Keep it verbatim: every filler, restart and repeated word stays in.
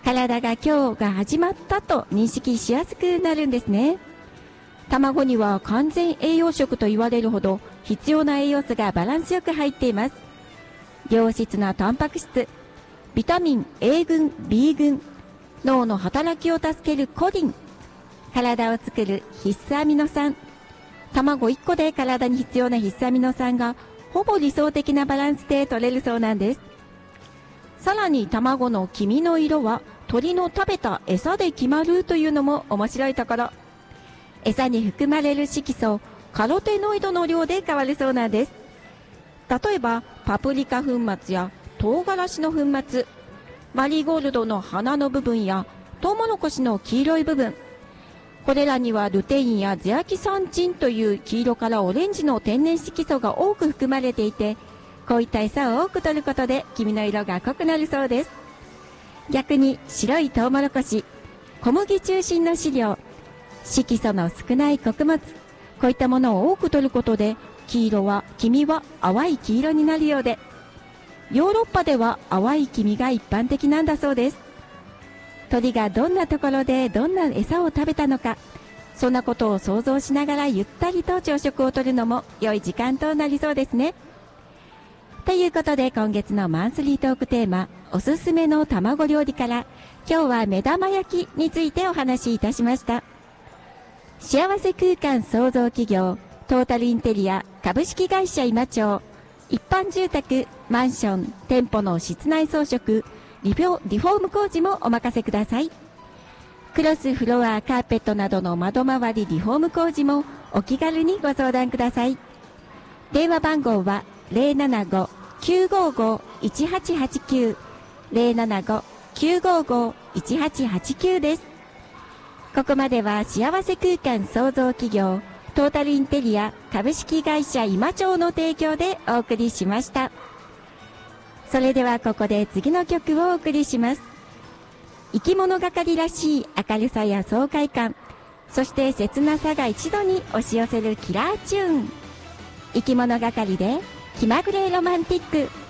体が今日が始まったと認識しやすくなるんですね。卵には完全栄養食と言われるほど必要な栄養素がバランスよく入っています。良質なタンパク質、ビタミン A 群、B 群、脳の働きを助けるコリン、体を作る必須アミノ酸、卵いっこで体に必要な必須アミノ酸がほぼ理想的なバランスで取れるそうなんです。さらに卵の黄身の色は鳥の食べた餌で決まるというのも面白いところ。餌に含まれる色素、カロテノイドの量で変わるそうなんです。例えばパプリカ粉末や唐辛子の粉末、マリーゴールドの花の部分やトウモロコシの黄色い部分、これらにはルテインやゼアキサンチンという黄色からオレンジの天然色素が多く含まれていて、こういった餌を多く摂ることで黄身の色が濃くなるそうです。逆に白いトウモロコシ、小麦中心の飼料、色素の少ない穀物、こういったものを多く摂ることで黄色は黄身は淡い黄色になるようで、ヨーロッパでは淡い黄身が一般的なんだそうです。鳥がどんなところでどんな餌を食べたのか、そんなことを想像しながらゆったりと朝食をとるのも良い時間となりそうですね。ということで今月のマンスリートークテーマ、おすすめの卵料理から、今日は目玉焼きについてお話しいたしました。幸せ空間創造企業トータルインテリア株式会社今町、一般住宅、マンション、店舗の室内装飾、リフォ、リフォーム工事もお任せください。クロスフロア、カーペットなどの窓周りリフォーム工事もお気軽にご相談ください。電話番号は ゼロななご きゅうごご いちはちはちきゅう ゼロななご きゅうごご いちはちはちきゅう です。ここまでは幸せ空間創造企業トータルインテリア株式会社今町の提供でお送りしました。それではここで次の曲をお送りします。生き物係らしい明るさや爽快感、そして切なさが一度に押し寄せるキラーチューン。生き物係で気まぐれロマンティック。